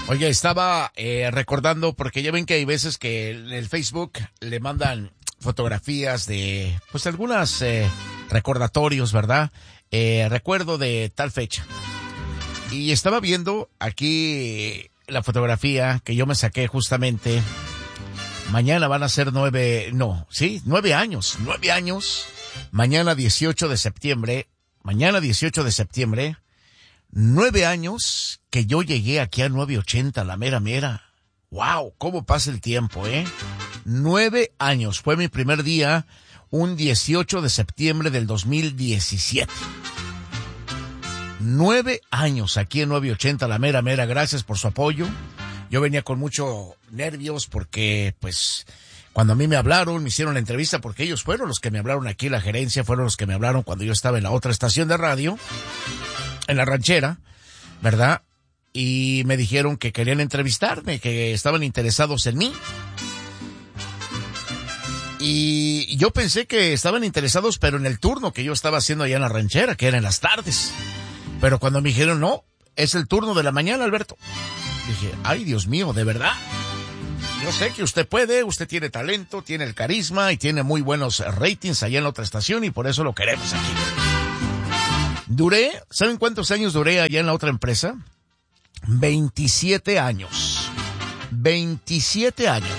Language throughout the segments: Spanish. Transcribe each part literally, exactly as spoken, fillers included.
Oye, estaba eh, recordando, porque ya ven que hay veces que en el Facebook le mandan fotografías de, pues algunas eh, recordatorios, ¿verdad? Eh, recuerdo de tal fecha. Y estaba viendo aquí la fotografía que yo me saqué justamente. Mañana van a ser nueve, no, sí, nueve años, nueve años. Mañana dieciocho de septiembre, mañana dieciocho de septiembre. Nueve años que yo llegué aquí a nueve ochenta, la mera mera. ¡Wow! ¿Cómo pasa el tiempo, eh? Nueve años. Fue mi primer día, un dieciocho de septiembre del dos mil diecisiete. Nueve años aquí en nueve ochenta, la mera mera. Gracias por su apoyo. Yo venía con mucho nervios porque, pues, cuando a mí me hablaron, me hicieron la entrevista, porque ellos fueron los que me hablaron aquí, la gerencia, fueron los que me hablaron cuando yo estaba en la otra estación de radio, en la ranchera, ¿verdad? Y me dijeron que querían entrevistarme, que estaban interesados en mí. Y yo pensé que estaban interesados, pero en el turno que yo estaba haciendo allá en la ranchera, que era en las tardes. Pero cuando me dijeron, no, es el turno de la mañana, Alberto. Dije, ay, Dios mío, ¿de verdad? Yo sé que usted puede, usted tiene talento, tiene el carisma y tiene muy buenos ratings allá en la otra estación y por eso lo queremos aquí. Duré, ¿saben cuántos años duré allá en la otra empresa? veintisiete años. veintisiete años.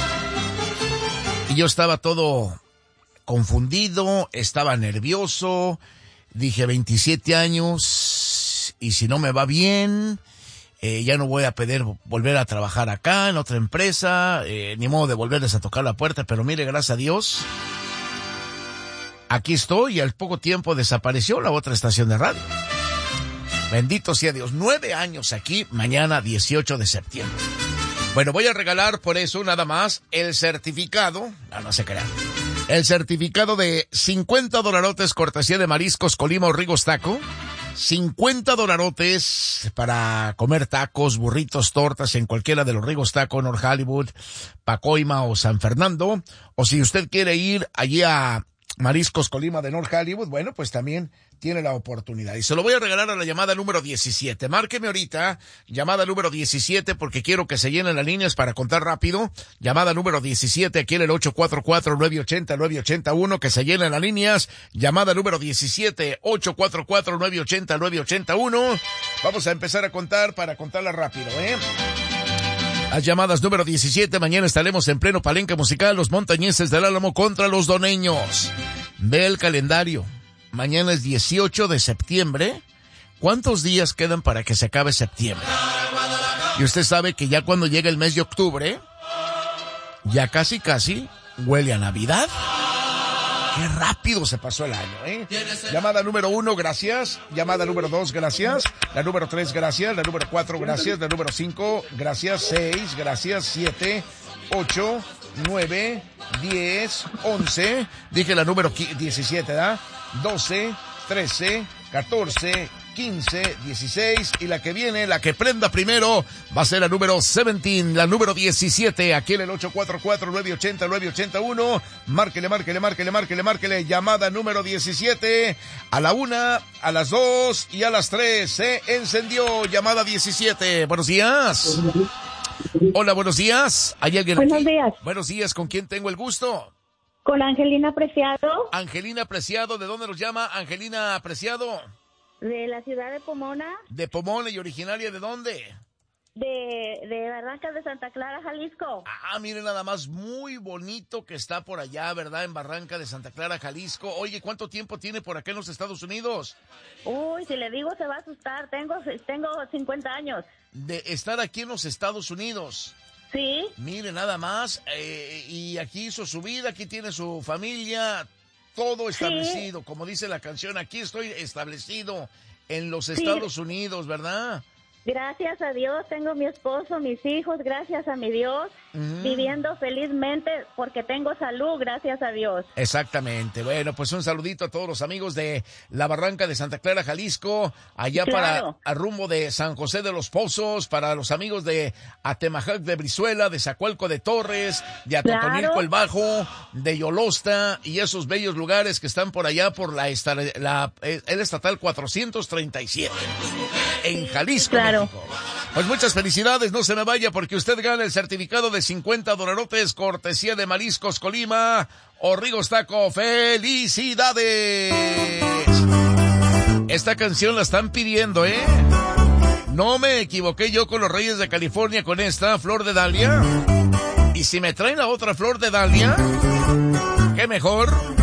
Y yo estaba todo confundido, estaba nervioso. Dije, veintisiete años, y si no me va bien, eh, ya no voy a poder volver a trabajar acá en otra empresa, eh, ni modo de volverles a tocar la puerta, pero mire, gracias a Dios, aquí estoy y al poco tiempo desapareció la otra estación de radio. Bendito sea Dios, nueve años aquí, mañana dieciocho de septiembre. Bueno, voy a regalar por eso nada más el certificado, no, no se crean, el certificado de cincuenta dolarotes cortesía de Mariscos Colima o Rigos Taco. cincuenta dolarotes para comer tacos, burritos, tortas en cualquiera de los Rigos Taco, North Hollywood, Pacoima o San Fernando. O si usted quiere ir allí a Mariscos Colima de North Hollywood, bueno, pues también tiene la oportunidad. Y se lo voy a regalar a la llamada número diecisiete. Márqueme ahorita, llamada número diecisiete, porque quiero que se llenen las líneas para contar rápido. Llamada número diecisiete, aquí en el ocho cuatro cuatro, nueve ocho cero, nueve ocho uno, que se llenen las líneas. Llamada número diecisiete, ocho cuatro cuatro, nueve ocho cero, nueve ocho uno. Vamos a empezar a contar para contarla rápido, ¿eh? Las llamadas número diecisiete, mañana estaremos en pleno palenque musical, los montañeses del Álamo contra los doneños. Ve el calendario. Mañana es dieciocho de septiembre. ¿Cuántos días quedan para que se acabe septiembre? Y usted sabe que ya cuando llega el mes de octubre, ya casi casi huele a Navidad. Qué rápido se pasó el año, ¿eh? Llamada número uno, gracias. Llamada número dos, gracias. La número tres, gracias. La número cuatro, gracias. La número cinco, gracias. Seis, gracias. Siete, ocho, nueve, diez, once. Dije la número diecisiete, ¿verdad? doce, trece, catorce, quince, dieciséis, y la que viene, la que prenda primero, va a ser la número diecisiete, la número diecisiete, aquí en el ocho cuatro cuatro, nueve ocho cero, nueve ocho uno, márquele, márquele, márquele, márquele, márquele, llamada número diecisiete, a la una, a las dos y a las tres, se encendió, llamada diecisiete, buenos días. Hola, buenos días, ¿hay alguien aquí? Buenos días. Buenos días, ¿con quién tengo el gusto? Con Angelina Preciado. Angelina Preciado, ¿de dónde nos llama Angelina Preciado? De la ciudad de Pomona. De Pomona, ¿y originaria de dónde? De, de Barrancas de Santa Clara, Jalisco. Ah, mire nada más, muy bonito que está por allá, ¿verdad? En Barranca de Santa Clara, Jalisco. Oye, ¿cuánto tiempo tiene por acá en los Estados Unidos? Uy, si le digo se va a asustar. Tengo, tengo cincuenta años. De estar aquí en los Estados Unidos. Sí. Mire, nada más, eh, y aquí hizo su vida, aquí tiene su familia, todo establecido, sí. Como dice la canción, aquí estoy establecido en los sí. Estados Unidos, ¿verdad? Gracias a Dios, tengo mi esposo, mis hijos, gracias a mi Dios, mm. viviendo felizmente porque tengo salud, gracias a Dios. Exactamente. Bueno, pues un saludito a todos los amigos de la Barranca de Santa Clara, Jalisco, allá claro. para a rumbo de San José de los Pozos, para los amigos de Atemajac de Brizuela, de Zacualco de Torres, de Atotonilco claro. el Bajo, de Yolosta y esos bellos lugares que están por allá por la, la el estatal cuatrocientos treinta y siete en Jalisco. Claro. México. Pues muchas felicidades, no se me vaya porque usted gana el certificado de cincuenta dolarotes cortesía de Mariscos Colima o Rigos Taco. ¡Felicidades! Esta canción la están pidiendo, ¿eh? No me equivoqué yo con los Reyes de California con esta Flor de Dalia. Y si me traen a otra Flor de Dalia, ¿qué mejor?